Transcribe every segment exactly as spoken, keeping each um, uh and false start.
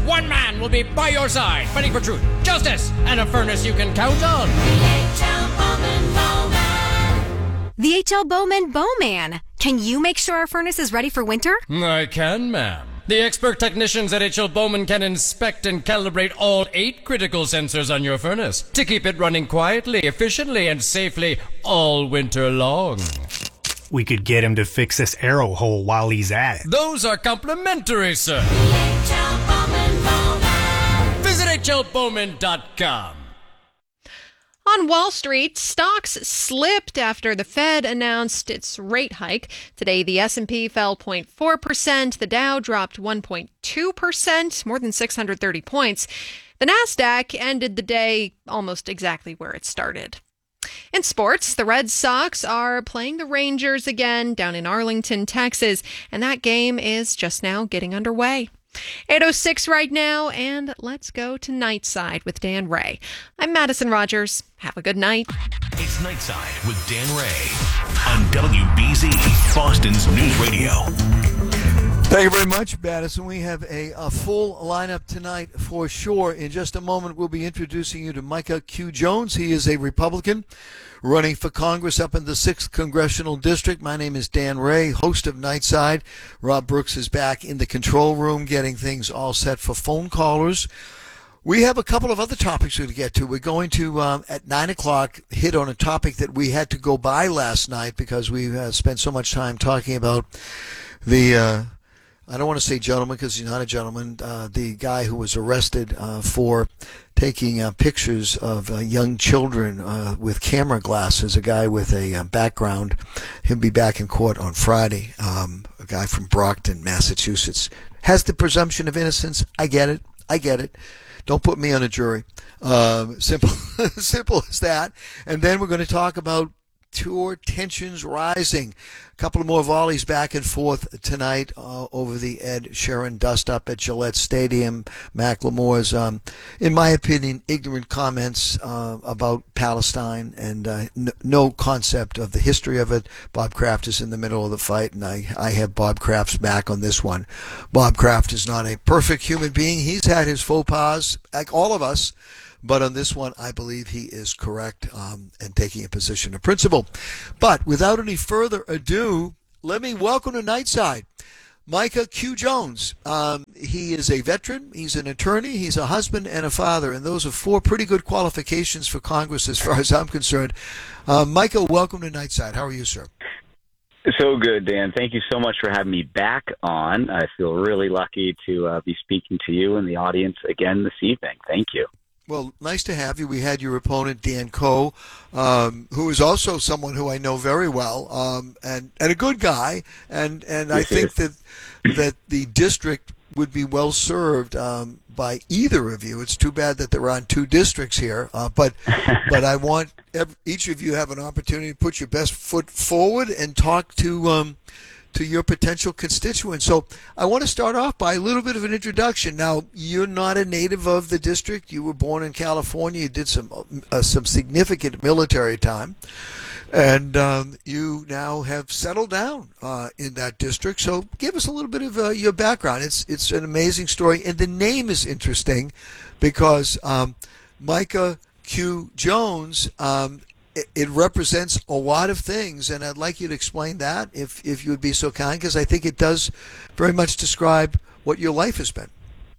one man will be by your side, fighting for truth, justice, and a furnace you can count on. The H L Bowman Bowman. The H L Bowman Bowman. Can you make sure our furnace is ready for winter? I can, ma'am. The expert technicians at H L Bowman can inspect and calibrate all eight critical sensors on your furnace to keep it running quietly, efficiently, and safely all winter long. We could get him to fix this arrow hole while he's at it. Those are complimentary, sir. The H L Bowman Bowman. Visit H L Bowman dot com. On Wall Street, stocks slipped after the Fed announced its rate hike. Today, the S and P fell zero point four percent. The Dow dropped one point two percent, more than six hundred thirty points. The Nasdaq ended the day almost exactly where it started. In sports, the Red Sox are playing the Rangers again down in Arlington, Texas, and that game is just now getting underway. eight oh six right now, and let's go to Nightside with Dan Ray. I'm Madison Rogers. Have a good night. It's Nightside with Dan Ray on W B Z, Boston's News Radio. Thank you very much, Madison. We have a, a full lineup tonight for sure. In just a moment, we'll be introducing you to Micah Q. Jones. He is a Republican running for Congress up in the sixth Congressional District. My name is Dan Ray, host of Nightside. Rob Brooks is back in the control room getting things all set for phone callers. We have a couple of other topics to get to. We're going to, um, at nine o'clock, hit on a topic that we had to go by last night because we uh, spent so much time talking about the... Uh, I don't want to say gentleman because he's not a gentleman, uh, the guy who was arrested uh, for taking uh, pictures of uh, young children uh, with camera glasses, a guy with a uh, background. He'll be back in court on Friday, um, a guy from Brockton, Massachusetts. Has the presumption of innocence. I get it. I get it. Don't put me on a jury. Um, simple, simple as that. And then we're going to talk about tour tensions rising. A couple of more volleys back and forth tonight uh, over the Ed Sheeran dust-up at Gillette Stadium. Macklemore's, um, in my opinion, ignorant comments uh, about Palestine and uh, n- no concept of the history of it. Bob Kraft is in the middle of the fight, and I, I have Bob Kraft's back on this one. Bob Kraft is not a perfect human being. He's had his faux pas, like all of us. But on this one, I believe he is correct um, and taking a position of principle. But without any further ado, let me welcome to Nightside Micah Q. Jones. Um, he is a veteran. He's an attorney. He's a husband and a father. And those are four pretty good qualifications for Congress as far as I'm concerned. Uh, Micah, welcome to Nightside. How are you, sir? So good, Dan. Thank you so much for having me back on. I feel really lucky to uh, be speaking to you and the audience again this evening. Thank you. Well, nice to have you. We had your opponent, Dan Coe, um, who is also someone who I know very well, um, and, and a good guy. And, and I think that that the district would be well served um, by either of you. It's too bad that there aren't two districts here, uh, but but I want every, each of you have an opportunity to put your best foot forward and talk to um, to your potential constituents. So I want to start off by a little bit of an introduction. Now, you're not a native of the district. You were born in California. You did some uh, some significant military time, and um, you now have settled down uh, in that district. So give us a little bit of uh, your background. It's it's an amazing story, and the name is interesting because um, Micah Q. Jones. Um, It represents a lot of things, and I'd like you to explain that, if if you would be so kind, because I think it does very much describe what your life has been.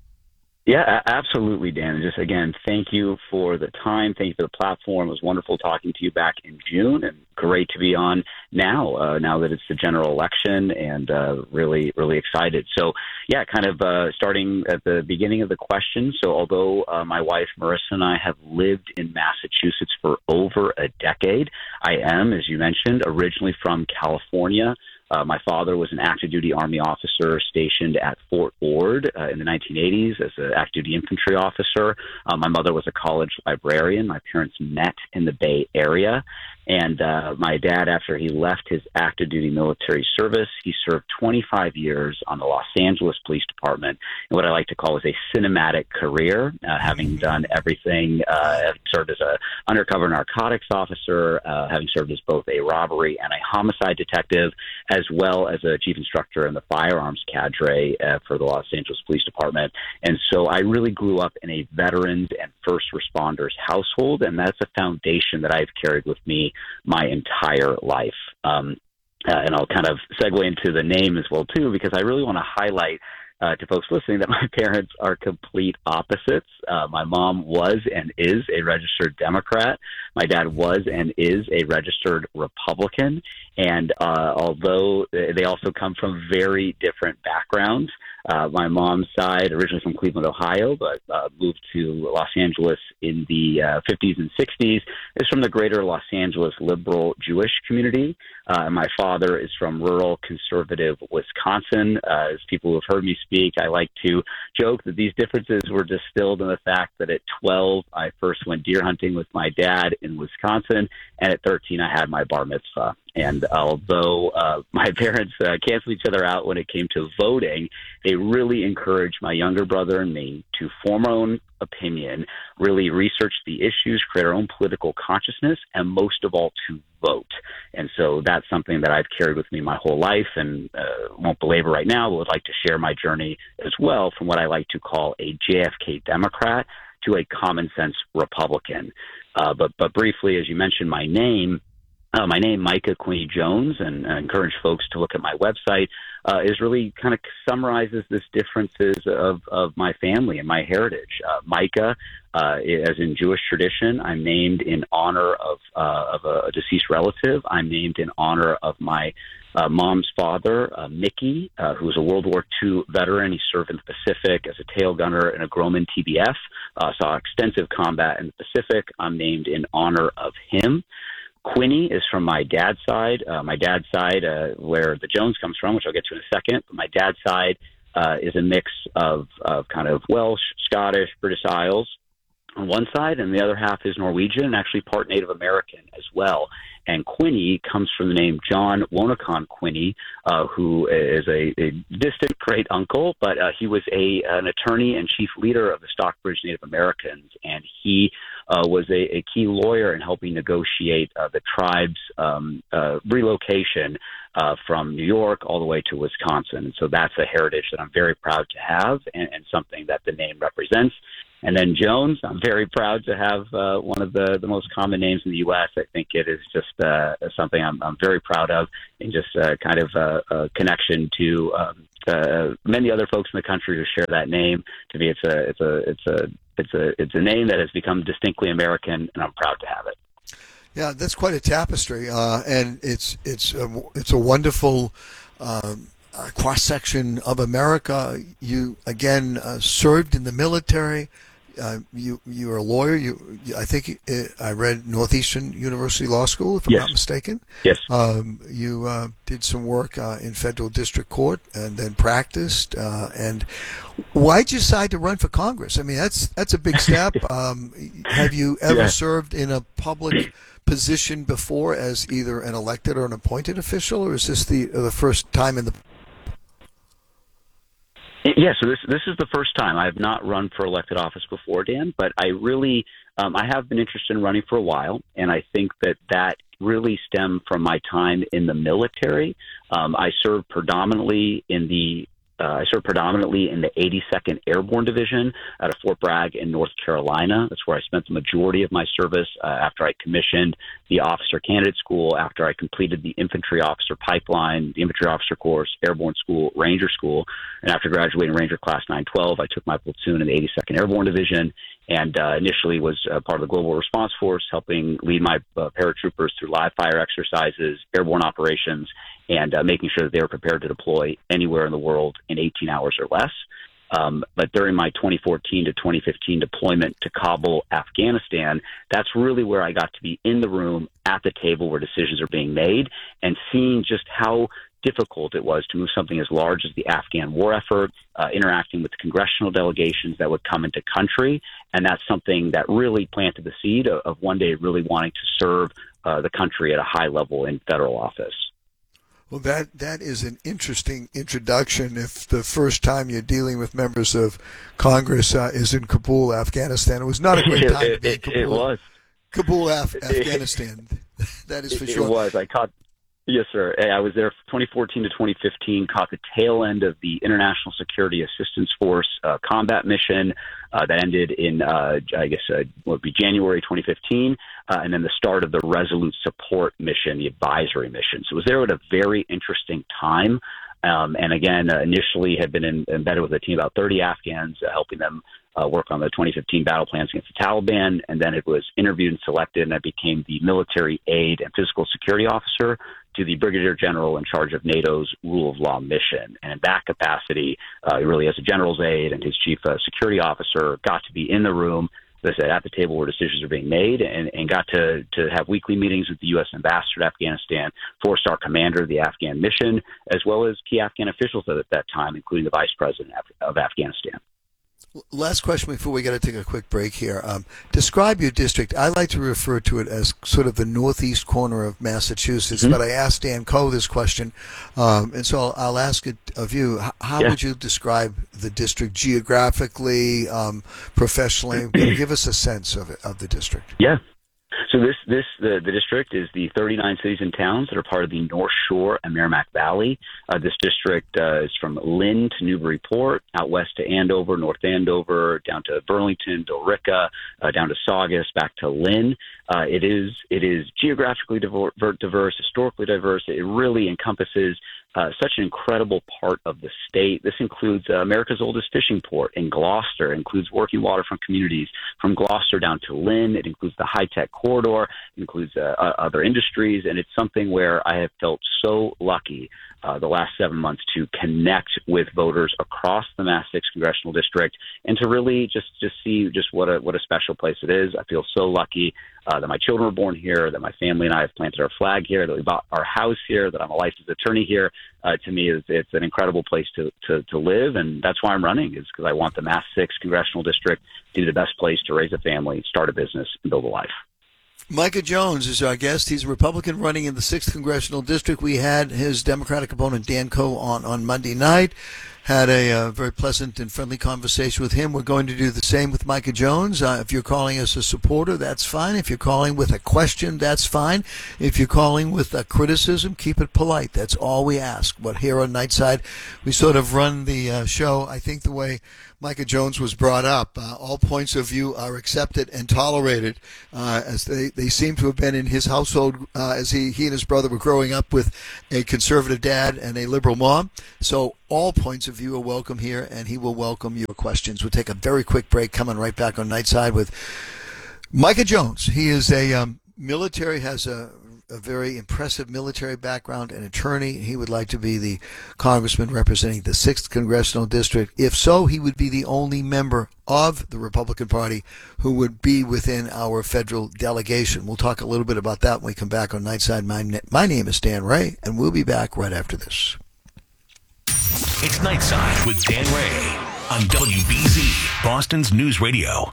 Yeah, absolutely, Dan. Just, again, thank you for the time. Thank you for the platform. It was wonderful talking to you back in June, and great to be on now, uh, now that it's the general election, and uh, really, really excited. So, yeah, kind of uh, starting at the beginning of the question. So although uh, my wife, Marissa, and I have lived in Massachusetts for over a decade, I am, as you mentioned, originally from California. Uh, my father was an active duty Army officer stationed at Fort Ord uh, in the nineteen eighties as an active duty infantry officer. Uh, my mother was a college librarian. My parents met in the Bay Area. And uh, my dad, after he left his active duty military service, he served twenty-five years on the Los Angeles Police Department in what I like to call as a cinematic career, uh, having done everything, uh, served as a undercover narcotics officer, uh, having served as both a robbery and a homicide detective, as well as a chief instructor in the firearms cadre uh, for the Los Angeles Police Department. And so I really grew up in a veterans and first responders household, and that's a foundation that I've carried with me my entire life. Um, uh, and I'll kind of segue into the name as well, too, because I really want to highlight Uh, to folks listening that my parents are complete opposites. Uh, my mom was and is a registered Democrat. My dad was and is a registered Republican. And uh, although they also come from very different backgrounds, uh, my mom's side, originally from Cleveland, Ohio, but uh, moved to Los Angeles in the uh, fifties and sixties, is from the greater Los Angeles liberal Jewish community. Uh, my father is from rural conservative Wisconsin. Uh, as people who have heard me speak, I like to joke that these differences were distilled in the fact that at twelve, I first went deer hunting with my dad in Wisconsin, and at thirteen, I had my bar mitzvah. And although uh, my parents uh, canceled each other out when it came to voting, they really encouraged my younger brother and me to form our own opinion, really research the issues, create our own political consciousness, and most of all, to vote. And so that's something that I've carried with me my whole life, and uh, won't belabor right now, but would like to share my journey as well from what I like to call a J F K Democrat to a common sense Republican. Uh, but, but briefly, as you mentioned, my name, Uh, my name, Micah Quinny Jones, and I encourage folks to look at my website, uh, is really kind of summarizes this differences of, of my family and my heritage. Uh, Micah, uh, as in Jewish tradition, I'm named in honor of, uh, of a, a deceased relative. I'm named in honor of my uh, mom's father, uh, Mickey, uh, who was a World War Two veteran. He served in the Pacific as a tail gunner in a Grumman T B F, uh, saw extensive combat in the Pacific. I'm named in honor of him. Quinny is from my dad's side. Uh, my dad's side, uh, where the Jones comes from, which I'll get to in a second. But my dad's side uh, is a mix of, of kind of Welsh, Scottish, British Isles on one side, and the other half is Norwegian and actually part Native American as well. And Quinny comes from the name John Wonacon Quinny, uh, who is a, a distant great uncle, but uh, he was a an attorney and chief leader of the Stockbridge Native Americans, and he uh, was a, a key lawyer in helping negotiate uh, the tribe's um, uh, relocation uh, from New York all the way to Wisconsin. And so that's a heritage that I'm very proud to have, and, and something that the name represents. And then Jones, I'm very proud to have uh, one of the, the most common names in the U S. I think it is just uh, something I'm, I'm very proud of, and just uh, kind of a, a connection to um, uh, many other folks in the country who share that name. To me, it's a it's a it's a it's a it's a name that has become distinctly American, and I'm proud to have it. Yeah, that's quite a tapestry, uh, and it's it's a, it's a wonderful um, cross section of America. You again uh, served in the military. Uh, you you are a lawyer. You, you I think uh, I read Northeastern University Law School, if I'm yes. not mistaken. Yes. Um, you uh, did some work uh, in federal district court, and then practiced. Uh, and why'd you decide to run for Congress? I mean, that's that's a big step. um, have you ever yeah. served in a public position before as either an elected or an appointed official, or is this the uh, the first time in the Yeah, so this this is the first time. I have not run for elected office before, Dan, but I really um, I have been interested in running for a while, and I think that that really stemmed from my time in the military. Um, I served predominantly in the Uh, I served predominantly in the eighty-second Airborne Division out of Fort Bragg in North Carolina. That's where I spent the majority of my service uh, after I commissioned the Officer Candidate School, after I completed the Infantry Officer Pipeline, the Infantry Officer Course, Airborne School, Ranger School, and after graduating Ranger Class nine twelve, I took my platoon in the eighty-second Airborne Division, and uh, initially was uh, part of the Global Response Force, helping lead my uh, paratroopers through live fire exercises, airborne operations, and uh, making sure that they were prepared to deploy anywhere in the world in eighteen hours or less. Um, but during my twenty fourteen to twenty fifteen deployment to Kabul, Afghanistan, that's really where I got to be in the room at the table where decisions are being made, and seeing just how difficult it was to move something as large as the Afghan war effort, uh, interacting with congressional delegations that would come into country. And that's something that really planted the seed of, of one day really wanting to serve uh, the country at a high level in federal office. Well, that that is an interesting introduction. If the first time you're dealing with members of Congress uh, is in Kabul, Afghanistan, it was not a great time to be in it, Kabul. it was Kabul, Af- Afghanistan. That is for it, sure. It was. I caught. Yes, sir. I was there from twenty fourteen to twenty fifteen, caught the tail end of the International Security Assistance Force uh, combat mission uh, that ended in, uh, I guess, uh, what would be January twenty fifteen, uh, and then the start of the Resolute Support mission, the advisory mission. So I was there at a very interesting time. Um, and again, uh, initially had been in, embedded with a team of about thirty Afghans, uh, helping them uh, work on the twenty fifteen battle plans against the Taliban. And then it was interviewed and selected, and I became the military aide and physical security officer to the Brigadier General in charge of NATO's rule of law mission. And in that capacity, uh, really as a general's aide and his chief uh, security officer, got to be in the room, as I said, at the table where decisions are being made, and, and got to, to have weekly meetings with the U S ambassador to Afghanistan, four-star commander of the Afghan mission, as well as key Afghan officials at that time, including the vice president of Afghanistan. Last question before we got to take a quick break here. Um, describe your district. I like to refer to it as sort of the northeast corner of Massachusetts, mm-hmm. but I asked Dan Coe this question, um, and so I'll, I'll ask it of you. H- how yeah. would you describe the district geographically, um, professionally? Give us a sense of it, of the district. Yeah. So this, this the, the district is the thirty-nine cities and towns that are part of the North Shore and Merrimack Valley. Uh, this district uh, is from Lynn to Newburyport, out west to Andover, North Andover, down to Burlington, Billerica, uh, down to Saugus, back to Lynn. Uh, it is it is geographically diver- diverse, historically diverse. It really encompasses Uh, such an incredible part of the state. This includes uh, America's oldest fishing port in Gloucester. It includes working waterfront communities from Gloucester down to Lynn. It includes the high-tech corridor. It includes uh, uh, other industries. And it's something where I have felt so lucky uh, the last seven months to connect with voters across the Mass sixth Congressional District and to really just, just see just what a, what a special place it is. I feel so lucky Uh, that my children were born here, that my family and I have planted our flag here, that we bought our house here, that I'm a licensed attorney here. Uh, to me, is it's an incredible place to, to, to live, and that's why I'm running, is because I want the Mass sixth Congressional District to be the best place to raise a family, start a business, and build a life. Micah Jones is our guest. He's a Republican running in the sixth Congressional District. We had his Democratic opponent, Dan Coe, on, on Monday night. Had a uh, very pleasant and friendly conversation with him. We're going to do the same with Micah Jones. Uh, if you're calling as a supporter, that's fine. If you're calling with a question, that's fine. If you're calling with a criticism, keep it polite. That's all we ask. But here on Nightside, we sort of run the uh, show, I think, the way Micah Jones was brought up. Uh, all points of view are accepted and tolerated, uh, as they, they seem to have been in his household, uh, as he, he and his brother were growing up with a conservative dad and a liberal mom. So all points of view are welcome here, and he will welcome your questions. We'll take a very quick break, coming right back on Nightside with Micah Jones. He is a um, military, has a a very impressive military background, an attorney. He would like to be the congressman representing the sixth Congressional District. If so, he would be the only member of the Republican Party who would be within our federal delegation. We'll talk a little bit about that when we come back on Nightside. My, my name is Dan Ray, and we'll be back right after this. It's Nightside with Dan Ray on W B Z, Boston's News Radio.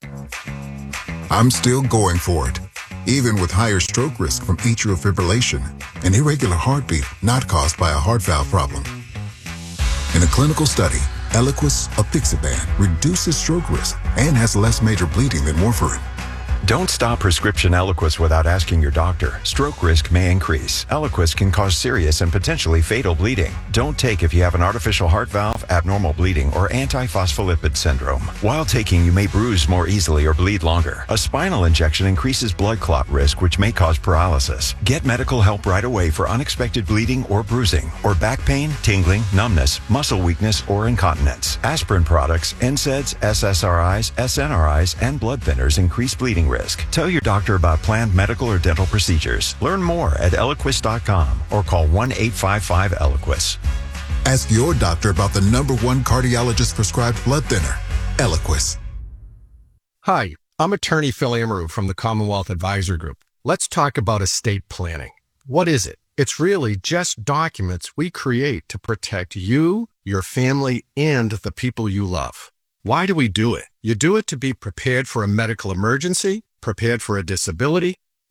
I'm still going for it, even with higher stroke risk from atrial fibrillation, an irregular heartbeat not caused by a heart valve problem. In a clinical study, Eliquis apixaban reduces stroke risk and has less major bleeding than warfarin. Don't stop prescription Eliquis without asking your doctor. Stroke risk may increase. Eliquis can cause serious and potentially fatal bleeding. Don't take if you have an artificial heart valve, abnormal bleeding, or antiphospholipid syndrome. While taking, you may bruise more easily or bleed longer. A spinal injection increases blood clot risk, which may cause paralysis. Get medical help right away for unexpected bleeding or bruising, or back pain, tingling, numbness, muscle weakness, or incontinence. Aspirin products, N SAIDs, S S R Is, S N R Is, and blood thinners increase bleeding risk. Tell your doctor about planned medical or dental procedures. Learn more at Eliquis dot com or call one eight five five Eliquis. Ask your doctor about the number one cardiologist prescribed blood thinner, Eliquis. Hi, I'm attorney Phil Amaru from the Commonwealth Advisor Group. Let's talk about estate planning. What is it? It's really just documents we create to protect you, your family, and the people you love. Why do we do it? You do it to be prepared for a medical emergency, prepared for a disability,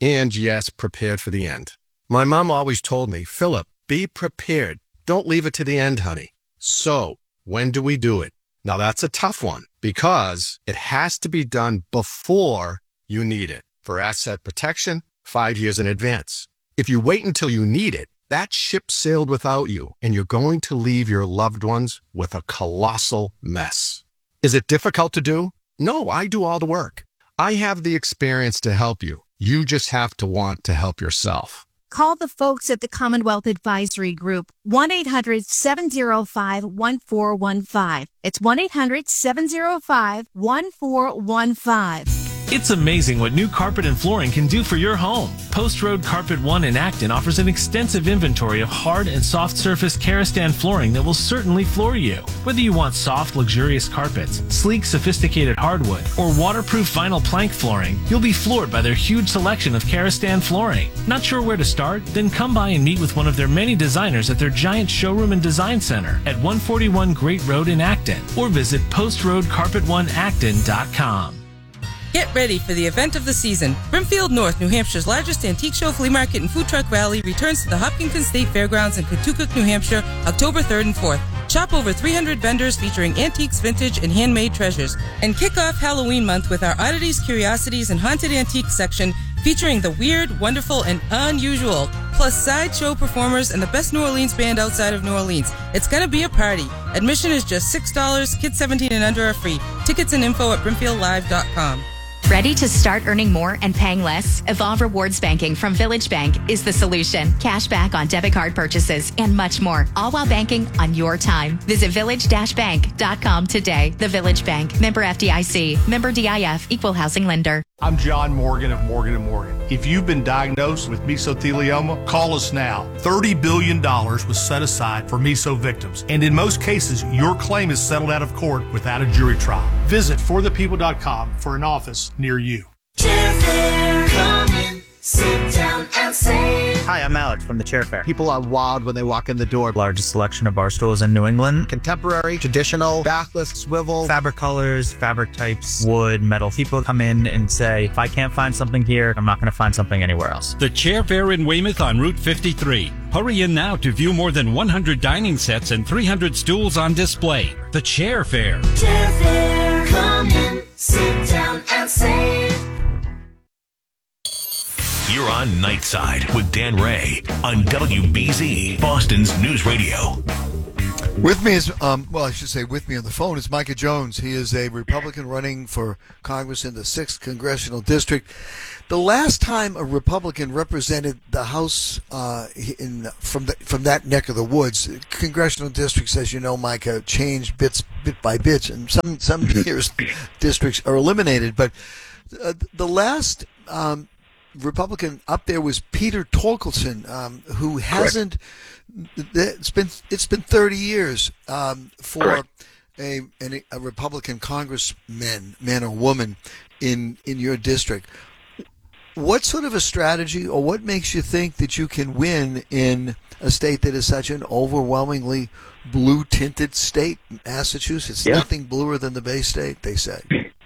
and yes, prepared for the end. My mom always told me, Philip, be prepared. Don't leave it to the end, honey. So, when do we do it? Now that's a tough one because it has to be done before you need it. For asset protection, five years in advance. If you wait until you need it, that ship sailed without you, and you're going to leave your loved ones with a colossal mess. Is it difficult to do? No, I do all the work. I have the experience to help you. You just have to want to help yourself. Call the folks at the Commonwealth Advisory Group, one eight hundred seven oh five one four one five. It's one eight hundred seven oh five one four one five. It's amazing what new carpet and flooring can do for your home. Post Road Carpet One in Acton offers an extensive inventory of hard and soft surface Karastan flooring that will certainly floor you. Whether you want soft, luxurious carpets, sleek, sophisticated hardwood, or waterproof vinyl plank flooring, you'll be floored by their huge selection of Karastan flooring. Not sure where to start? Then come by and meet with one of their many designers at their giant showroom and design center at one forty-one Great Road in Acton, or visit post road carpet one acton dot com. Get ready for the event of the season. Brimfield North, New Hampshire's largest antique show, flea market, and food truck rally returns to the Hopkinton State Fairgrounds in Cotucook, New Hampshire, October third and fourth. Shop over three hundred vendors featuring antiques, vintage, and handmade treasures. And kick off Halloween month with our Oddities, Curiosities, and Haunted Antiques section featuring the weird, wonderful, and unusual, plus sideshow performers and the best New Orleans band outside of New Orleans. It's gonna be a party. Admission is just six dollars. Kids seventeen and under are free. Tickets and info at brimfield live dot com. Ready to start earning more and paying less? Evolve Rewards Banking from Village Bank is the solution. Cash back on debit card purchases and much more, all while banking on your time. Visit village dash bank dot com today. The Village Bank, member F D I C, member D I F, equal housing lender. I'm John Morgan of Morgan and Morgan. If you've been diagnosed with mesothelioma, call us now. thirty billion dollars was set aside for meso victims, and in most cases, your claim is settled out of court without a jury trial. Visit for the people dot com for an office near you. Chair Fair, come in, sit down and save. Hi, I'm Alex from the Chair Fair. People are wild when they walk in the door. Largest selection of bar stools in New England. Contemporary, traditional, backless, swivel, fabric colors, fabric types, wood, metal. People come in and say, if I can't find something here, I'm not going to find something anywhere else. The Chair Fair in Weymouth on Route fifty-three. Hurry in now to view more than one hundred dining sets and three hundred stools on display. The Chair Fair. Chair Fair, come in, sit down and save. You're on Nightside with Dan Ray on W B Z, Boston's News Radio. With me is, um, well, I should say with me on the phone is Micah Jones. He is a Republican running for Congress in the sixth Congressional District. The last time a Republican represented the House uh, in from the, from that neck of the woods, congressional districts, as you know, Micah, changed bits bit by bit, and some some years districts are eliminated. But uh, the last um, Republican up there was Peter Torkelson, um, who hasn't. It's been it's been thirty years um, for a, a a Republican congressman, man or woman, in in your district. What sort of a strategy, or what makes you think that you can win in a state that is such an overwhelmingly blue-tinted state, Massachusetts? Yeah. Nothing bluer than the Bay State, they say.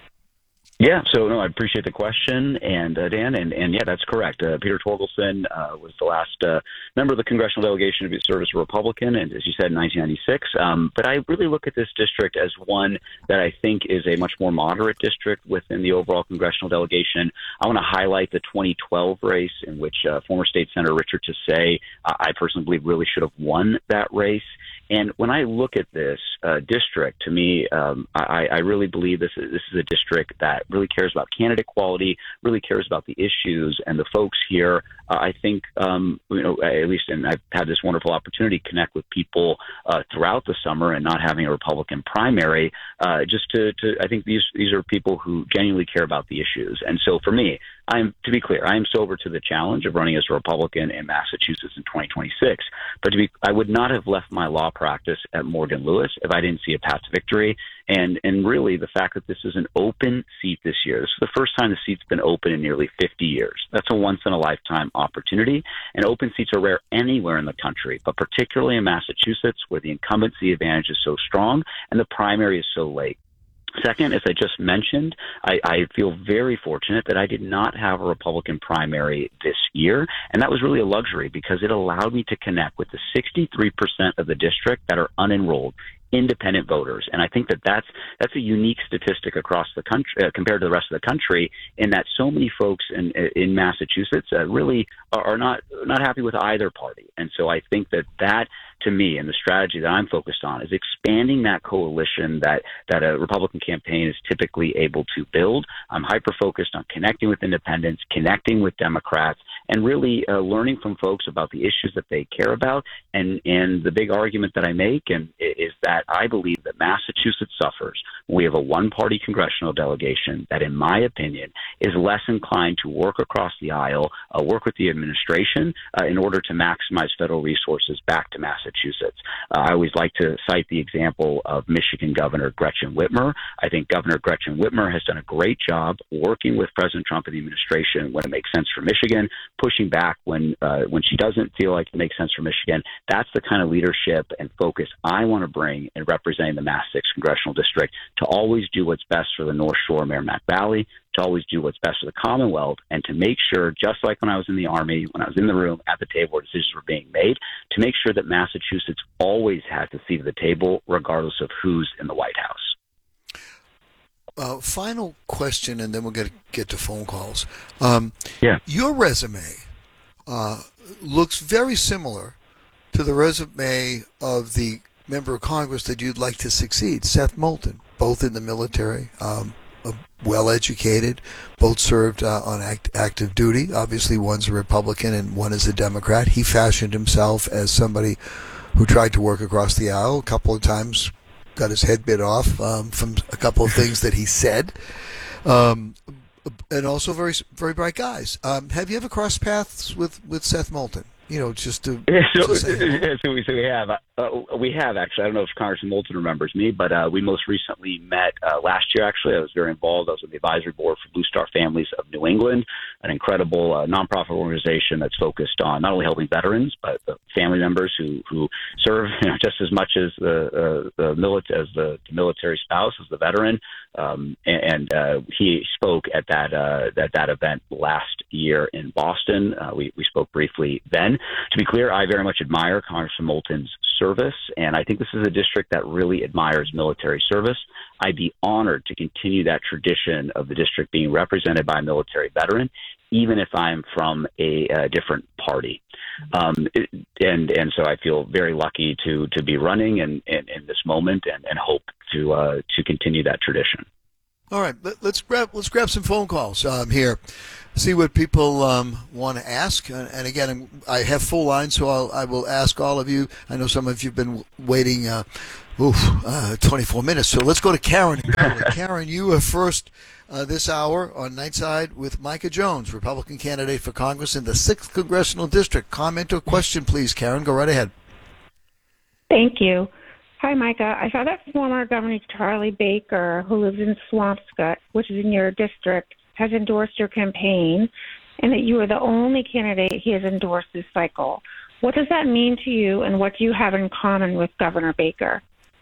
Yeah, so no, I appreciate the question, and uh, Dan, and, and yeah, that's correct. Uh, Peter Torkelson uh, was the last uh, member of the congressional delegation to serve as a Republican, and as you said, in nineteen ninety-six. Um, but I really look at this district as one that I think is a much more moderate district within the overall congressional delegation. I want to highlight the twenty twelve race in which uh, former State Senator Richard Tassay, uh, I personally believe, really should have won that race. And when I look at this uh, district, to me, um, I, I really believe this is, this is a district that really cares about candidate quality, really cares about the issues, and the folks here, uh, I think, um, you know, at least, and I've had this wonderful opportunity to connect with people uh, throughout the summer and not having a Republican primary, uh, just to, to, I think these, these are people who genuinely care about the issues. And so for me, I'm, to be clear, I am sober to the challenge of running as a Republican in Massachusetts in twenty twenty-six. But to be, I would not have left my law practice at Morgan Lewis if I didn't see a path to victory. And and really, the fact that this is an open seat this year, this is the first time the seat's been open in nearly fifty years. That's a once-in-a-lifetime opportunity. And open seats are rare anywhere in the country, but particularly in Massachusetts, where the incumbency advantage is so strong and the primary is so late. Second, as I just mentioned, I, I feel very fortunate that I did not have a Republican primary this year, and that was really a luxury because it allowed me to connect with the sixty-three percent of the district that are unenrolled, independent voters. And I think that that's, that's a unique statistic across the country uh, compared to the rest of the country, in that so many folks in, in Massachusetts uh, really are, are not, not happy with either party. And so I think that that, to me, and the strategy that I'm focused on is expanding that coalition that, that a Republican campaign is typically able to build. I'm hyper-focused on connecting with independents, connecting with Democrats, and really uh, learning from folks about the issues that they care about. And, and the big argument that I make and is that I believe that Massachusetts suffers when we have a one-party congressional delegation that, in my opinion, is less inclined to work across the aisle, uh, work with the administration uh, in order to maximize federal resources back to Massachusetts. Uh, I always like to cite the example of Michigan Governor Gretchen Whitmer. I think Governor Gretchen Whitmer has done a great job working with President Trump and the administration when it makes sense for Michigan, pushing back when uh, when she doesn't feel like it makes sense for Michigan. That's the kind of leadership and focus I want to bring in representing the Mass six Congressional District, to always do what's best for the North Shore Merrimack Valley, to always do what's best for the Commonwealth, and to make sure, just like when I was in the Army, when I was in the room at the table where decisions were being made, to make sure that Massachusetts always has a seat at the table, regardless of who's in the White House. Uh, final question, and then we'll get get to phone calls. Um, yeah. Your resume uh, looks very similar to the resume of the member of Congress that you'd like to succeed, Seth Moulton, both in the military, um, well-educated, both served uh, on act, active duty. Obviously, one's a Republican and one is a Democrat. He fashioned himself as somebody who tried to work across the aisle a couple of times, got his head bit off um, from a couple of things that he said, um, and also very very bright guys. Um, have you ever crossed paths with, with Seth Moulton? You know, just to, so, to say, so, we, so we have uh, we have actually. I don't know if Congressman Moulton remembers me, but uh, we most recently met uh, last year. Actually, I was very involved. I was on the advisory board for Blue Star Families of New England, an incredible uh, nonprofit organization that's focused on not only helping veterans but the family members who who serve, you know, just as much as the uh, the military as the, the military spouse as the veteran. Um, and uh, he spoke at that uh, at that event last year in Boston. Uh, we we spoke briefly then. To be clear, I very much admire Congressman Moulton's service, and I think this is a district that really admires military service. I'd be honored to continue that tradition of the district being represented by a military veteran, even if I'm from a, a different party. Um, it, and and so I feel very lucky to to be running in, in, in this moment, and, and hope to uh, to continue that tradition. All right, let, let's grab let's grab some phone calls um, here. See what people um, want to ask, and, and again, I have full lines, so I'll, I will ask all of you. I know some of you've been waiting, uh, oof, uh, twenty-four minutes. So let's go to Karen. Karen, you are first uh, this hour on Nightside with Micah Jones, Republican candidate for Congress in the sixth Congressional District. Comment or question, please, Karen. Go right ahead. Thank you. Hi, Micah. I saw that former Governor Charlie Baker, who lives in Swampscott, which is in your district, has endorsed your campaign, and that you are the only candidate he has endorsed this cycle. What does that mean to you, and what do you have in common with Governor Baker?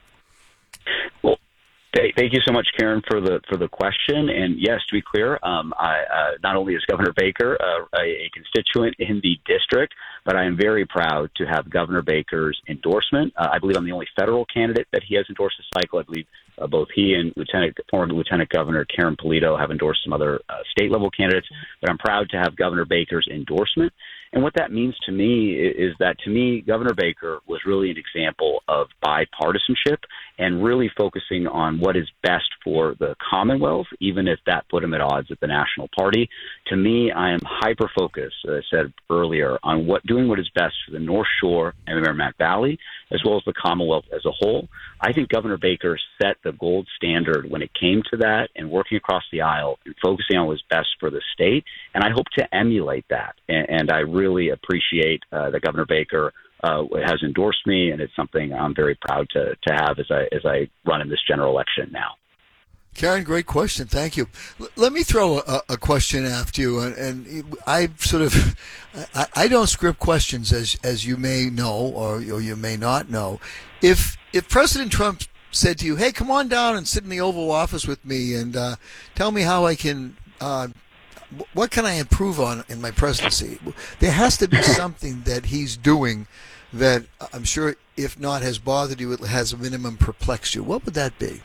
Well, thank you so much, Karen, for the for the question. And yes, to be clear, um, I, uh, not only is Governor Baker uh, a, a constituent in the district, but I am very proud to have Governor Baker's endorsement. Uh, I believe I'm the only federal candidate that he has endorsed this cycle. I believe uh, both he and Lieutenant former Lieutenant Governor Karen Polito have endorsed some other uh, state-level candidates, but I'm proud to have Governor Baker's endorsement. And what that means to me is that, to me, Governor Baker was really an example of bipartisanship and really focusing on what is best for the Commonwealth, even if that put him at odds with the national party. To me, I am hyper-focused, as I said earlier, on what doing what is best for the North Shore and the Merrimack Valley, as well as the Commonwealth as a whole. I think Governor Baker set the gold standard when it came to that, and working across the aisle and focusing on what was best for the state. And I hope to emulate that. And, and I really appreciate uh, that Governor Baker uh, has endorsed me, and it's something I'm very proud to, to have as I as I run in this general election now. Karen, great question. Thank you. L- let me throw a, a question after you, and, and I sort of, I, I don't script questions, as as you may know, or, or you may not know. If if President Trump said to you, hey, come on down and sit in the Oval Office with me and uh, tell me how I can, uh, what can I improve on in my presidency? There has to be something that he's doing that I'm sure, if not has bothered you, it has a minimum perplexed you. What would that be?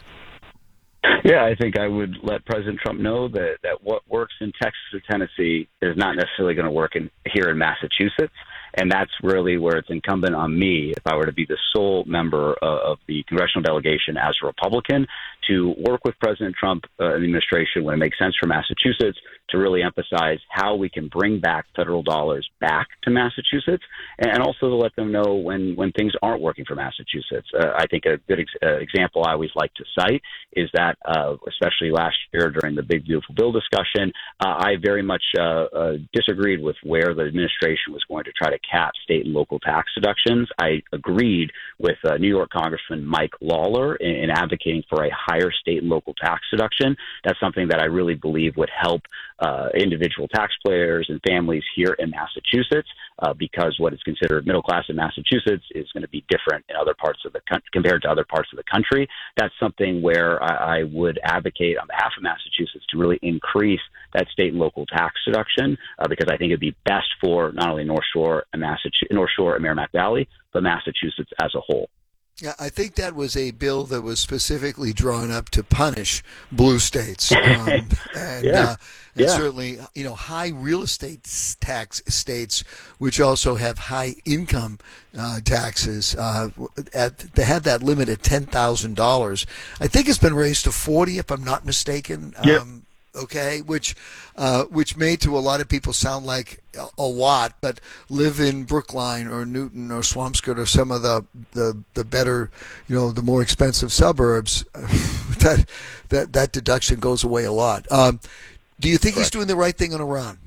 Yeah, I think I would let President Trump know that, that what works in Texas or Tennessee is not necessarily going to work in, here in Massachusetts. And that's really where it's incumbent on me, if I were to be the sole member of, of the congressional delegation as a Republican, to work with President Trump uh, and the administration when it makes sense for Massachusetts to really emphasize how we can bring back federal dollars back to Massachusetts, and also to let them know when, when things aren't working for Massachusetts. Uh, I think a good ex- uh, example I always like to cite is that, uh, especially last year during the Big Beautiful Bill discussion, uh, I very much uh, uh, disagreed with where the administration was going to try to cap state and local tax deductions. I agreed with uh, New York Congressman Mike Lawler in, in advocating for a higher state and local tax deduction. That's something that I really believe would help uh, individual taxpayers and families here in Massachusetts, uh, because what is considered middle class in Massachusetts is going to be different in other parts of the country compared to other parts of the country. That's something where I, I would advocate on behalf of Massachusetts to really increase that state and local tax deduction, uh, because I think it'd be best for not only North Shore and Massachusetts, North Shore and Merrimack Valley, but Massachusetts as a whole. Yeah, I think that was a bill that was specifically drawn up to punish blue states, um, and, yeah. uh, and yeah. certainly, you know, high real estate tax states, which also have high income uh, taxes. Uh, at they had that limit at ten thousand dollars. I think it's been raised to forty, if I'm not mistaken. Yep. Um, Okay, which uh, which may to a lot of people sound like a, a lot, but live in Brookline or Newton or Swampscott or some of the, the, the better, you know, the more expensive suburbs, that that that deduction goes away a lot. Um, do you think Correct. He's doing the right thing on Iran?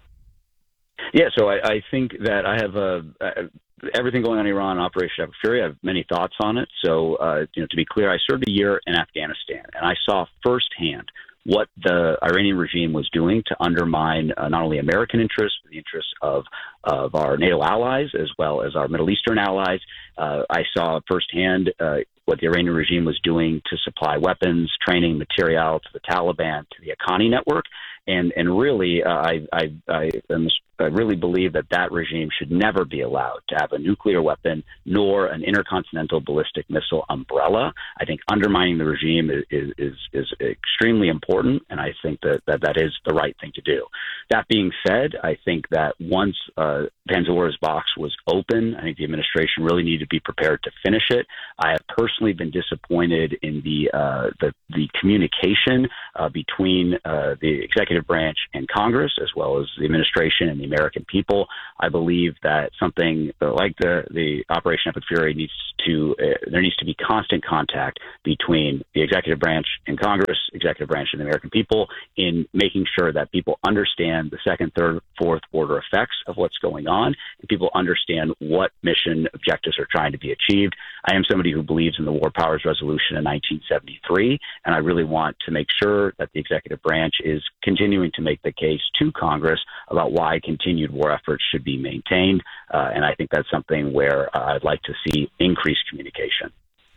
Yeah, so I, I think that I have a. a everything going on in Iran, Operation Epic Fury, I have many thoughts on it. So, uh, you know, to be clear, I served a year in Afghanistan, and I saw firsthand what the Iranian regime was doing to undermine uh, not only American interests, but the interests of, of our NATO allies, as well as our Middle Eastern allies. Uh, I saw firsthand uh, what the Iranian regime was doing to supply weapons, training, material to the Taliban, to the Haqqani network. And, and really, uh, I, I, I, I really believe that that regime should never be allowed to have a nuclear weapon nor an intercontinental ballistic missile umbrella. I think undermining the regime is, is, is extremely important, and I think that, that that is the right thing to do. That being said, I think that once uh, Pandora's box was open, I think the administration really needed to be prepared to finish it. I have personally been disappointed in the uh, the, the communication uh, between uh, the executive branch and Congress, as well as the administration and the American people. I believe that something like the, the Operation Epic Fury needs to, uh, there needs to be constant contact between the executive branch and Congress, executive branch and the American people, in making sure that people understand the second, third, fourth order effects of what's going on, and people understand what mission objectives are trying to be achieved. I am somebody who believes in the War Powers Resolution in nineteen seventy-three, and I really want to make sure that the executive branch is continuing to make the case to Congress about why continued war efforts should be maintained, uh, and I think that's something where uh, I'd like to see increased communication.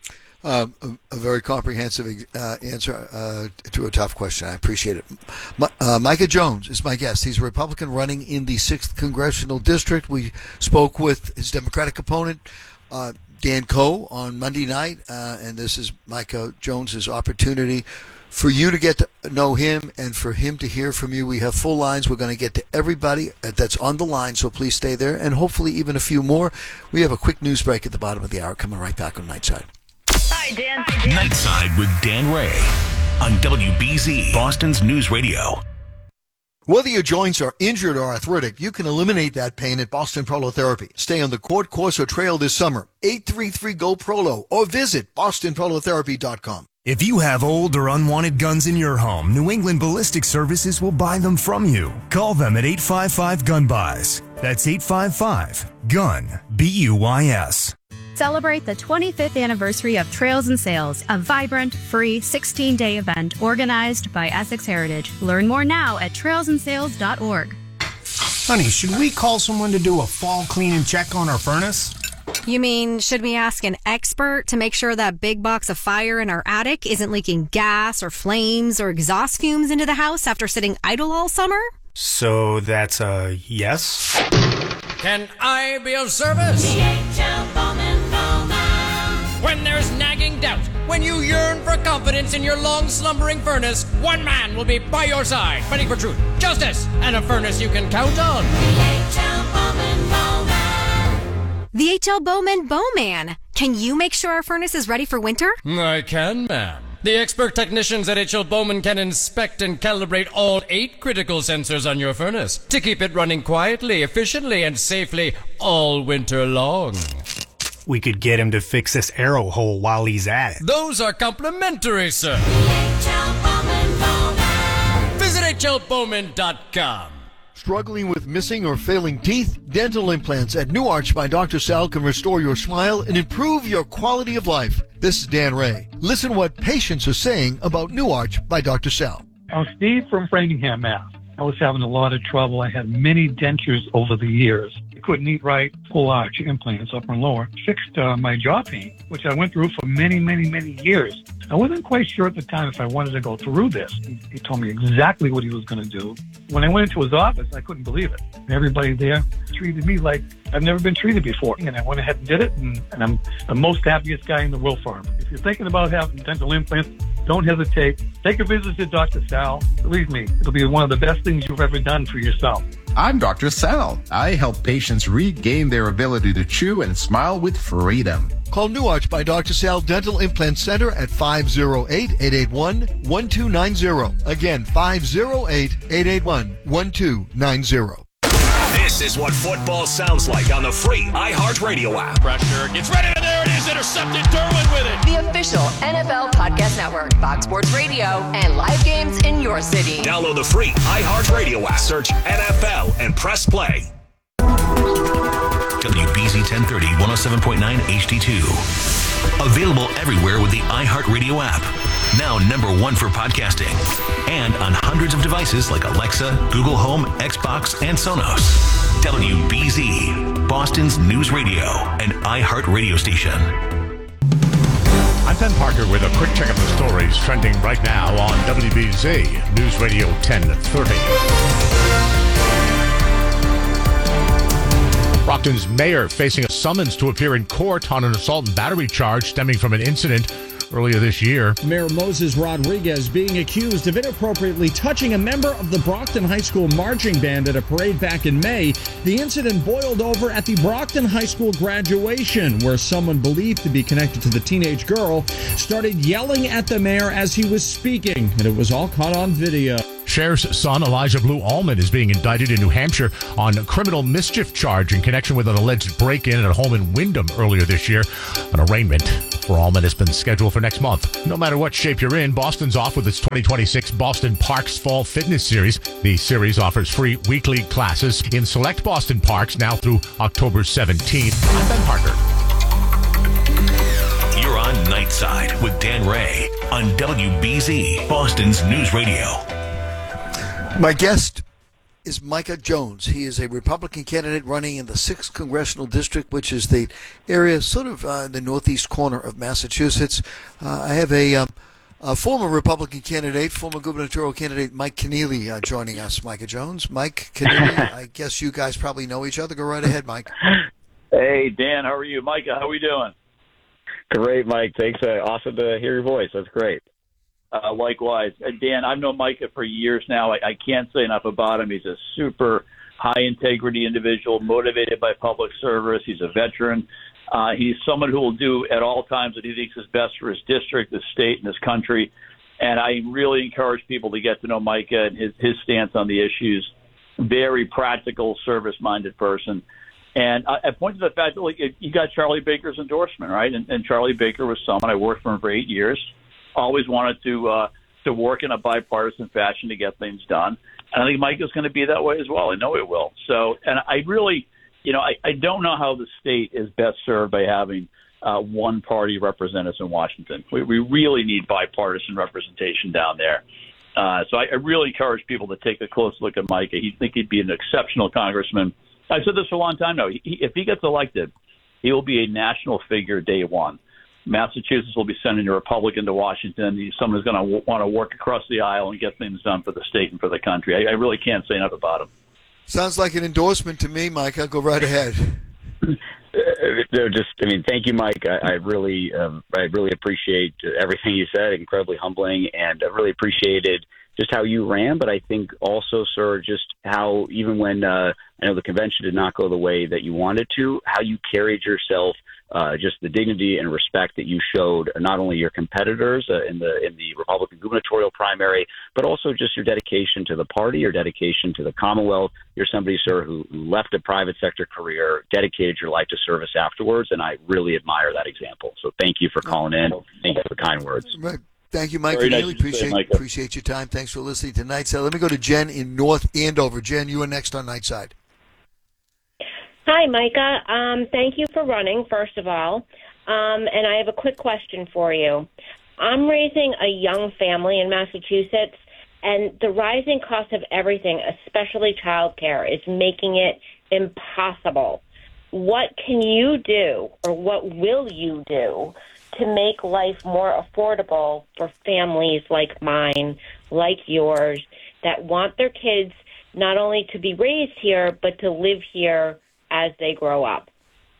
Uh, a, a very comprehensive uh, answer uh, to a tough question. I appreciate it. My, uh, Micah Jones is my guest. He's a Republican running in the sixth Congressional District. We spoke with his Democratic opponent, uh, Dan Coe, on Monday night, uh, and this is Micah Jones's opportunity for you to get to know him and for him to hear from you. We have full lines. We're going to get to everybody that's on the line, so please stay there, and hopefully even a few more. We have a quick news break at the bottom of the hour, coming right back on Nightside. Hi, Dan. Nightside with Dan Ray on W B Z, Boston's News Radio. Whether your joints are injured or arthritic, you can eliminate that pain at Boston Prolotherapy. Stay on the court course or trail this summer. eight three three, G O, Prolo, or visit boston prolotherapy dot com. If you have old or unwanted guns in your home, New England Ballistic Services will buy them from you. Call them at eight five five, gun buys. That's eight five five, gun, B U Y S. Celebrate the twenty-fifth anniversary of Trails and Sales, a vibrant, free sixteen-day event organized by Essex Heritage. Learn more now at trails and sales dot org. Honey, should we call someone to do a fall clean and check on our furnace? You mean, should we ask an expert to make sure that big box of fire in our attic isn't leaking gas or flames or exhaust fumes into the house after sitting idle all summer? So that's a yes? Can I be of service? The H L Bowman Bowman. When there's nagging doubt, when you yearn for confidence in your long slumbering furnace, one man will be by your side, fighting for truth, justice, and a furnace you can count on. The H L Bowman Bowman. The H L Bowman Bowman. Can you make sure our furnace is ready for winter? I can, ma'am. The expert technicians at H L Bowman can inspect and calibrate all eight critical sensors on your furnace to keep it running quietly, efficiently, and safely all winter long. We could get him to fix this arrow hole while he's at it. Those are complimentary, sir. The H L Bowman Bowman. Visit H L Bowman dot com. Struggling with missing or failing teeth? Dental implants at New Arch by Doctor Sal can restore your smile and improve your quality of life. This is Dan Ray. Listen what patients are saying about New Arch by Doctor Sal. I'm Steve from Framingham, Mass. I was having a lot of trouble. I had many dentures over the years. I couldn't eat right, full arch implants, upper and lower. Fixed uh, my jaw pain, which I went through for many, many, many years. I wasn't quite sure at the time if I wanted to go through this. He, he told me exactly what he was going to do. When I went into his office, I couldn't believe it. Everybody there treated me like I've never been treated before. And I went ahead and did it, and, and I'm the most happiest guy in the world for him. If you're thinking about having dental implants, don't hesitate. Take a visit to Doctor Sal. Believe me, it'll be one of the best things you've ever done for yourself. I'm Doctor Sal. I help patients regain their ability to chew and smile with freedom. Call New Arch by Doctor Sal Dental Implant Center at five oh eight, eight eight one, one two nine zero. Again, five oh eight, eight eight one, one two nine zero. This is what football sounds like on the free iHeartRadio app. Pressure gets ready, and there it is, intercepted. Derwin with it. The official N F L Podcast Network, Fox Sports Radio, and live games in your city. Download the free iHeartRadio app. Search N F L and press play. W B Z ten thirty, one oh seven point nine H D two. Available everywhere with the iHeartRadio app. Now number one for podcasting. And on hundreds of devices like Alexa, Google Home, Xbox, and Sonos. W B Z, Boston's news radio and iHeartRadio station. I'm Ben Parker with a quick check of the stories trending right now on W B Z News Radio ten thirty. Brockton's mayor facing a summons to appear in court on an assault and battery charge stemming from an incident earlier this year. Mayor Moses Rodriguez being accused of inappropriately touching a member of the Brockton High School marching band at a parade back in May. The incident boiled over at the Brockton High School graduation, where someone believed to be connected to the teenage girl started yelling at the mayor as he was speaking, and it was all caught on video. Cher's son, Elijah Blue Allman, is being indicted in New Hampshire on a criminal mischief charge in connection with an alleged break-in at a home in Wyndham earlier this year. An arraignment for Allman has been scheduled for next month. No matter what shape you're in, Boston's off with its twenty twenty-six Boston Parks Fall Fitness Series. The series offers free weekly classes in select Boston parks now through October seventeenth. I'm Ben Parker. You're on Nightside with Dan Ray on W B Z, Boston's news radio. My guest is Micah Jones. He is a Republican candidate running in the sixth Congressional District, which is the area sort of uh, the northeast corner of Massachusetts. Uh, I have a, um, a former Republican candidate, former gubernatorial candidate Mike Keneally uh, joining us. Micah Jones. Mike Keneally, I guess you guys probably know each other. Go right ahead, Mike. Hey, Dan, how are you? Micah, how are we doing? Great, Mike. Thanks. Uh, awesome to hear your voice. That's great. Uh, likewise. Uh, Dan, I've known Micah for years now. I, I can't say enough about him. He's a super high-integrity individual, motivated by public service. He's a veteran. Uh, he's someone who will do at all times what he thinks is best for his district, his state, and his country. And I really encourage people to get to know Micah and his, his stance on the issues. Very practical, service-minded person. And I, I point to the fact that like, you got Charlie Baker's endorsement, right? And, and Charlie Baker was someone I worked for him for eight years. Always wanted to uh, to work in a bipartisan fashion to get things done. And I think Mike is going to be that way as well. I know it will. So, and I really, you know, I, I don't know how the state is best served by having uh, one party represent us in Washington. We, we really need bipartisan representation down there. Uh, so I, I really encourage people to take a close look at Mike. I think he'd be an exceptional congressman. I've said this for a long time now. He, if he gets elected, he will be a national figure day one. Massachusetts will be sending a Republican to Washington. Someone is going to w- want to work across the aisle and get things done for the state and for the country. I, I really can't say enough about him. Sounds like an endorsement to me, Micah. Go right ahead. They're just, I mean, thank you, Mike. I, I really, um, I really appreciate everything you said. Incredibly humbling, and I really appreciated just how you ran. But I think also, sir, just how even when uh, I know the convention did not go the way that you wanted to, how you carried yourself. Uh, just the dignity and respect that you showed not only your competitors uh, in the in the Republican gubernatorial primary, but also just your dedication to the party, your dedication to the Commonwealth. You're somebody, sir, who, who left a private sector career, dedicated your life to service afterwards, and I really admire that example. So thank you for calling in. Thank you for the kind words. Right. Thank you, Mike. Very nice Really to say, appreciate Micah. appreciate your time. Thanks for listening tonight. So let me go to Jen in North Andover. Jen, you are next on Nightside. Hi, Micah. Um, thank you for running, first of all. Um, and I have a quick question for you. I'm raising a young family in Massachusetts, and the rising cost of everything, especially childcare, is making it impossible. What can you do, or what will you do, to make life more affordable for families like mine, like yours, that want their kids not only to be raised here, but to live here as they grow up?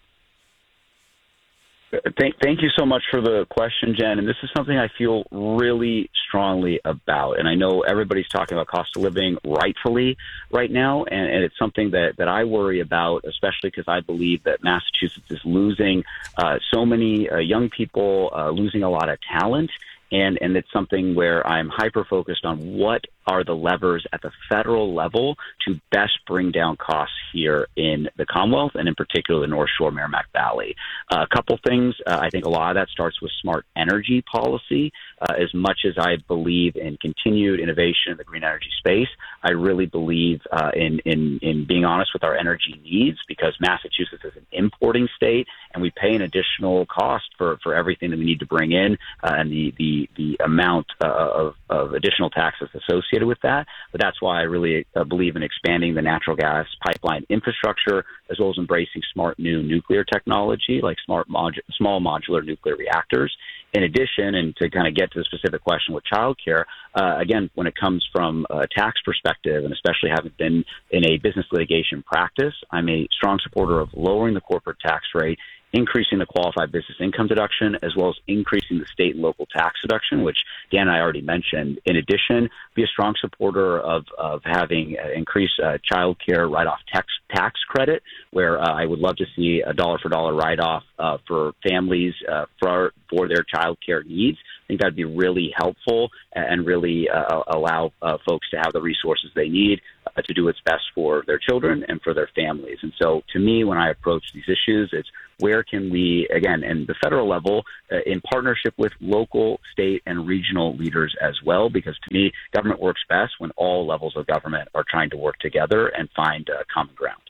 Thank, thank you so much for the question, Jen. And this is something I feel really strongly about. And I know everybody's talking about cost of living rightfully right now. And, and it's something that, that I worry about, especially because I believe that Massachusetts is losing uh, so many uh, young people, uh, losing a lot of talent. And, and it's something where I'm hyper-focused on what are the levers at the federal level to best bring down costs here in the Commonwealth and in particular the North Shore Merrimack Valley. Uh, a couple things. Uh, I think a lot of that starts with smart energy policy. Uh, as much as I believe in continued innovation in the green energy space, I really believe uh, in, in, in being honest with our energy needs, because Massachusetts is an importing state and we pay an additional cost for, for everything that we need to bring in uh, and the, the, the amount uh, of, of additional taxes associated with that. But that's why I really uh, believe in expanding the natural gas pipeline infrastructure, as well as embracing smart new nuclear technology like smart modu- small modular nuclear reactors. In addition, and to kind of get to the specific question with childcare, uh, again, when it comes from a tax perspective, and especially having been in a business litigation practice, I'm a strong supporter of lowering the corporate tax rate, increasing the qualified business income deduction, as well as increasing the state and local tax deduction, which Dan and I already mentioned. In addition, be a strong supporter of, of having uh, increased uh, child care write-off tax, tax credit, where uh, I would love to see a dollar-for-dollar write-off uh, for families uh, for, for their child care needs. I think that would be really helpful and really uh, allow uh, folks to have the resources they need uh, to do what's best for their children and for their families. And so to me, when I approach these issues, it's where can we, again, and the federal level, uh, in partnership with local, state, and regional leaders as well, because to me, government works best when all levels of government are trying to work together and find uh, common ground.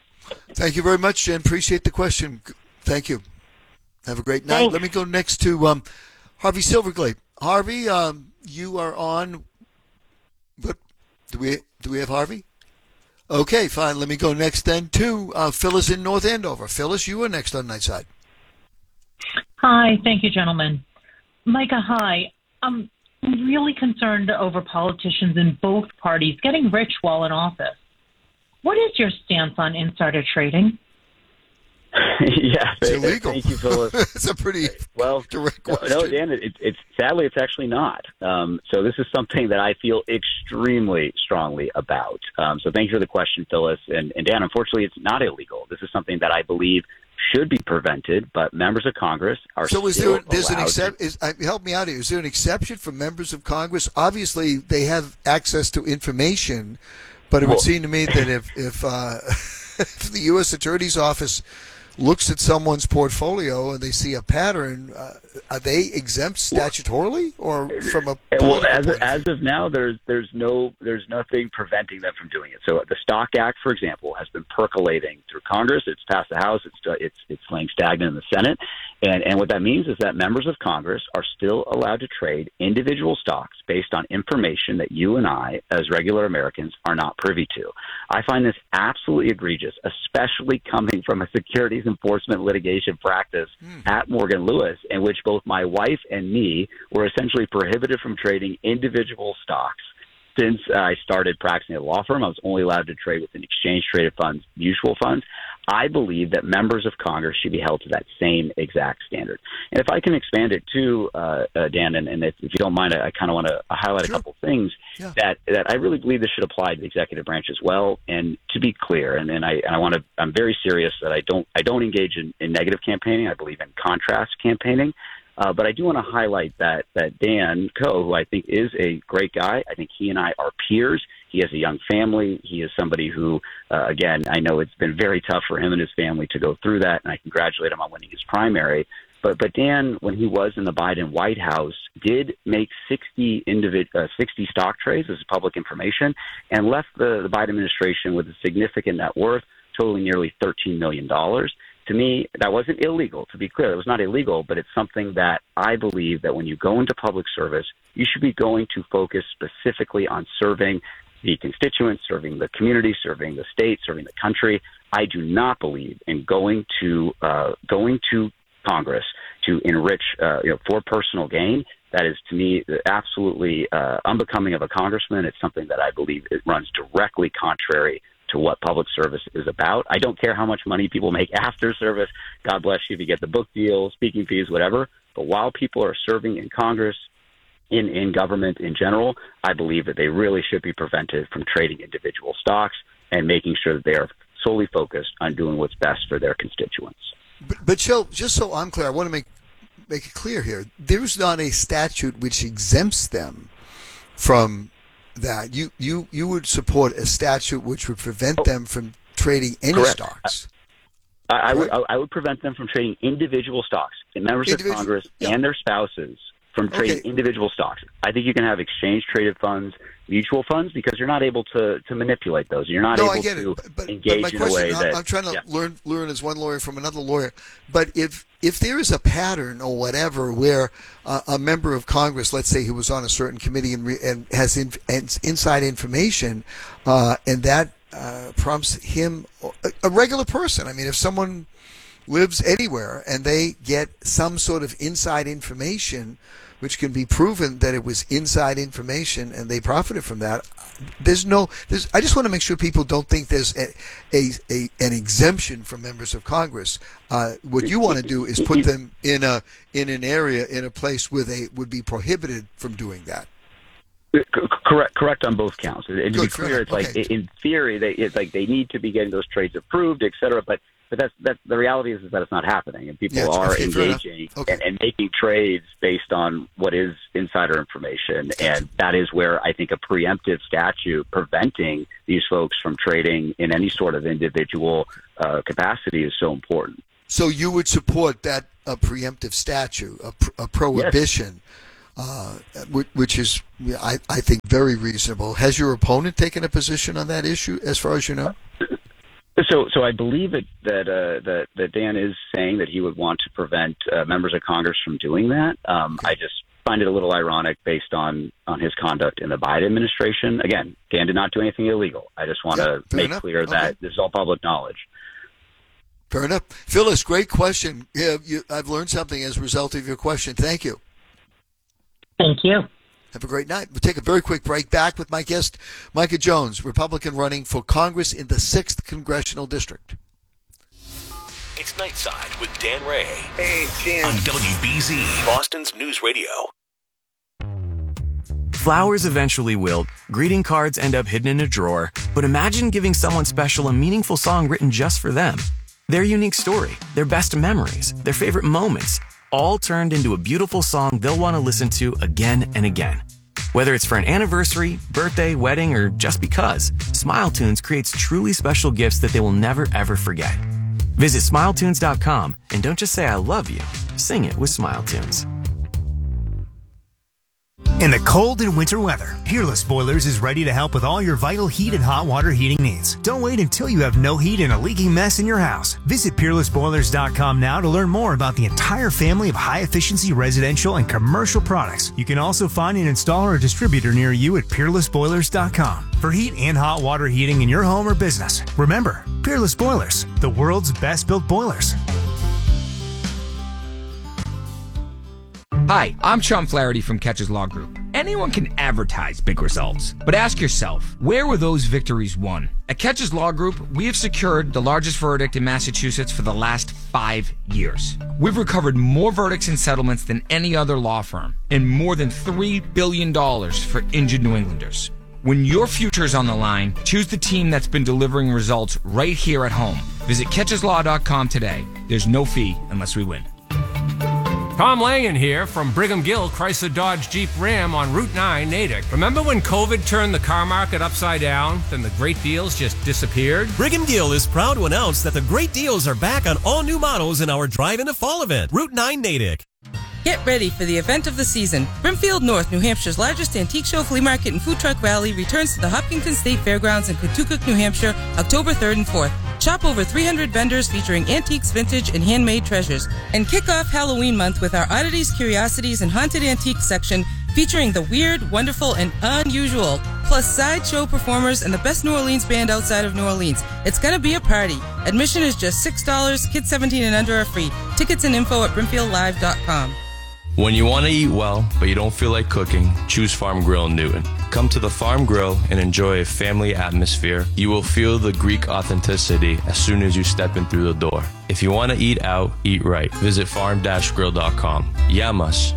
Thank you very much, Jen. Appreciate the question. Thank you. Have a great night. Thanks. Let me go next to um, Harvey Silverglade. Harvey, um, you are on. What do we do? We have Harvey. Okay, fine. Let me go next then to uh, Phyllis in North Andover. Phyllis, you are next on Nightside. Hi, thank you, gentlemen. Micah, hi. I'm really concerned over politicians in both parties getting rich while in office. What is your stance on insider trading? yeah, it's illegal. Thank you, Phyllis. It's a pretty well direct no, question. no, Dan. It, it's sadly, it's actually not. Um, so this is something that I feel extremely strongly about. Um, so thank you for the question, Phyllis. And, and Dan, unfortunately, it's not illegal. This is something that I believe should be prevented, but members of Congress are so is still there there's an allowed exception? Is, uh, help me out here. Is there an exception for members of Congress? Obviously, they have access to information, but it would Well- seem to me that if if, uh, if the U S Attorney's Office looks at someone's portfolio and they see a pattern, uh, are they exempt statutorily or from a Well, political as point of as of now, there's there's no there's nothing preventing them from doing it. So the Stock Act, for example, has been percolating through Congress. It's passed the House. It's it's it's laying stagnant in the Senate, and and what that means is that members of Congress are still allowed to trade individual stocks based on information that you and I, as regular Americans, are not privy to. I find this absolutely egregious, especially coming from a Securities and enforcement litigation practice mm. at Morgan Lewis, in which both my wife and me were essentially prohibited from trading individual stocks. Since uh, I started practicing at a law firm, I was only allowed to trade within exchange-traded funds, mutual funds. I believe that members of Congress should be held to that same exact standard. And if I can expand it too, uh, uh, Dan, and, and if, if you don't mind, I, I kind of want to highlight sure. a couple things yeah. that, that I really believe this should apply to the executive branch as well. And to be clear, and, and I and I want to, I'm very serious that I don't I don't engage in, in negative campaigning. I believe in contrast campaigning. Uh, but I do want to highlight that that Dan Coe, who I think is a great guy, I think he and I are peers. He has a young family. He is somebody who, uh, again, I know it's been very tough for him and his family to go through that, and I congratulate him on winning his primary. But but Dan, when he was in the Biden White House, did make sixty individ- uh, sixty stock trades. This is public information, and left the, the Biden administration with a significant net worth totaling nearly thirteen million dollars. To me, that wasn't illegal. To be clear, it was not illegal, but it's something that I believe that when you go into public service, you should be going to focus specifically on serving the constituents, serving the community, serving the state, serving the country. I do not believe in going to uh, going to Congress to enrich uh, you know, for personal gain. That is, to me, absolutely uh, unbecoming of a congressman. It's something that I believe it runs directly contrary to what public service is about. I don't care how much money people make after service. God bless you if you get the book deal, speaking fees, whatever. But while people are serving in Congress, in, in government in general, I believe that they really should be prevented from trading individual stocks and making sure that they are solely focused on doing what's best for their constituents. But, but Joe, just so I'm clear, I want to make make it clear here. There's not a statute which exempts them from that. You you you would support a statute which would prevent oh, them from trading any correct. stocks. I, I would I would prevent them from trading individual stocks. And members individual, of Congress yeah. and their spouses from trading okay. individual stocks. I think you can have exchange traded funds, mutual funds, because you're not able to, to manipulate those. You're not no, able I get to it. But, but, engage but my in question, a way I'm, that I'm trying to yeah. learn learn as one lawyer from another lawyer. But if if there is a pattern or whatever where uh, a member of Congress, let's say he was on a certain committee and, re, and has in, and inside information, uh, and that uh, prompts him, a, a regular person. I mean, if someone lives anywhere and they get some sort of inside information which can be proven that it was inside information and they profited from that, there's no there's I just want to make sure people don't think there's a, a, a an exemption from members of Congress. Uh, what you want to do is put them in a in an area, in a place where they would be prohibited from doing that. Correct, correct on both counts. And to Good, be clear, it's okay. like in theory, they it's like they need to be getting those trades approved, et cetera. But but that's that's the reality is, is that it's not happening, and people yeah, are okay, engaging okay. and, and making trades based on what is insider information, and that is where I think a preemptive statute preventing these folks from trading in any sort of individual uh, capacity is so important. So you would support that a preemptive statute, a, pr- a prohibition. Yes. Uh, which is, I, I think, very reasonable. Has your opponent taken a position on that issue, as far as you know? So, so I believe that that, uh, that that Dan is saying that he would want to prevent uh, members of Congress from doing that. Um, okay. I just find it a little ironic based on, on his conduct in the Biden administration. Again, Dan did not do anything illegal. I just want to yeah, make enough. clear that okay. this is all public knowledge. Fair enough. Phyllis, great question. Yeah, you, I've learned something as a result of your question. Thank you. Thank you. Have a great night. We'll take a very quick break. Back with my guest, Micah Jones, Republican running for Congress in the sixth Congressional District. It's Nightside with Dan Ray. Hey, Dan. On W B Z, Boston's News Radio. Flowers eventually wilt, greeting cards end up hidden in a drawer, but imagine giving someone special a meaningful song written just for them. Their unique story, their best memories, their favorite moments, all turned into a beautiful song they'll want to listen to again and again. Whether it's for an anniversary, birthday, wedding, or just because, SmileTunes creates truly special gifts that they will never ever forget. Visit Smile Tunes dot com and don't just say I love you, sing it with SmileTunes. In the cold and winter weather, Peerless Boilers is ready to help with all your vital heat and hot water heating needs. Don't wait until you have no heat and a leaking mess in your house. Visit peerless boilers dot com now to learn more about the entire family of high-efficiency residential and commercial products. You can also find an installer or distributor near you at peerless boilers dot com for heat and hot water heating in your home or business. Remember, Peerless Boilers, the world's best-built boilers. Hi, I'm Sean Flaherty from Catches Law Group. Anyone can advertise big results, but ask yourself, where were those victories won? At Catches Law Group, we have secured the largest verdict in Massachusetts for the last five years. We've recovered more verdicts and settlements than any other law firm, and more than three billion dollars for injured New Englanders. When your future is on the line, choose the team that's been delivering results right here at home. Visit catches law dot com today. There's no fee unless we win. Tom Langen here from Brigham Gill Chrysler Dodge Jeep Ram on Route nine, Natick. Remember when COVID turned the car market upside down? Then the great deals just disappeared? Brigham Gill is proud to announce that the great deals are back on all new models in our Drive into Fall event, Route nine, Natick. Get ready for the event of the season. Brimfield North, New Hampshire's largest antique show, flea market, and food truck rally returns to the Hopkinton State Fairgrounds in Cotucook, New Hampshire, October third and fourth. Shop over three hundred vendors featuring antiques, vintage, and handmade treasures. And kick off Halloween month with our Oddities, Curiosities, and Haunted Antiques section featuring the weird, wonderful, and unusual, plus sideshow performers and the best New Orleans band outside of New Orleans. It's gonna be a party. Admission is just six dollars. Kids seventeen and under are free. Tickets and info at brimfield live dot com. When you want to eat well, but you don't feel like cooking, choose Farm Grill in Newton. Come to the Farm Grill and enjoy a family atmosphere. You will feel the Greek authenticity as soon as you step in through the door. If you want to eat out, eat right. Visit farm dash grill dot com. Yamas.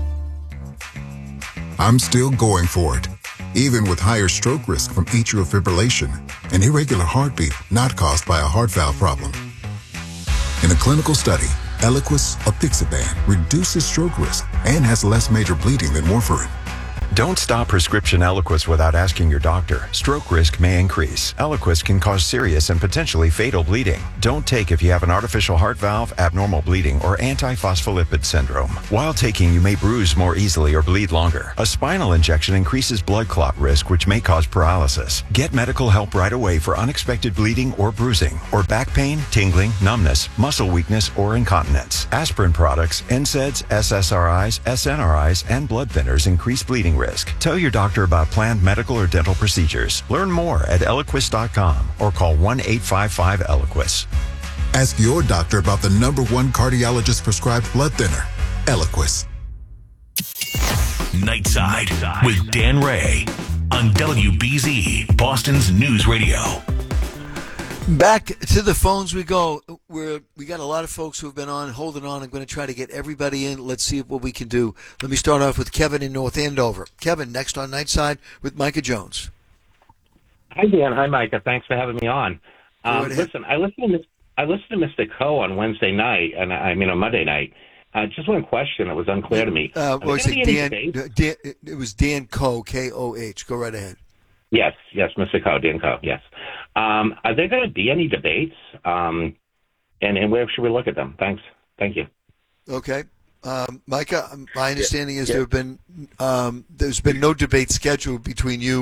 I'm still going for it, even with higher stroke risk from atrial fibrillation, an irregular heartbeat not caused by a heart valve problem. In a clinical study, Eliquis apixaban reduces stroke risk and has less major bleeding than warfarin. Don't stop prescription Eliquis without asking your doctor. Stroke risk may increase. Eliquis can cause serious and potentially fatal bleeding. Don't take if you have an artificial heart valve, abnormal bleeding, or antiphospholipid syndrome. While taking, you may bruise more easily or bleed longer. A spinal injection increases blood clot risk, which may cause paralysis. Get medical help right away for unexpected bleeding or bruising, or back pain, tingling, numbness, muscle weakness, or incontinence. Aspirin products, N SAIDs, S S R Is, S N R Is, and blood thinners increase bleeding risk. Tell your doctor about planned medical or dental procedures. Learn more at eliquis dot com or call one eight five five Eliquis. Ask your doctor about the number one cardiologist prescribed blood thinner, Eliquis. Nightside with Dan Ray on W B Z, Boston's News Radio. Back to the phones we go. We're, we got a lot of folks who have been on, holding on. I'm going to try to get everybody in. Let's see what we can do. Let me start off with Kevin in North Andover. Kevin, next on Nightside with Micah Jones. Hi, Dan. Hi, Micah. Thanks for having me on. Um, listen, I listened, to, I listened to Mister Coe on Wednesday night, and I mean on Monday night. Uh, just one question that was unclear to me. Uh, well, Dan, Dan, it was Dan Coe, K O H. Go right ahead. Yes, yes, Mister Coe, Dan Coe, yes. Um, are there going to be any debates? Um, and, and where should we look at them? Thanks. Thank you. Okay. Um, Micah, my understanding is yeah. there have been um, there's been no debate scheduled between you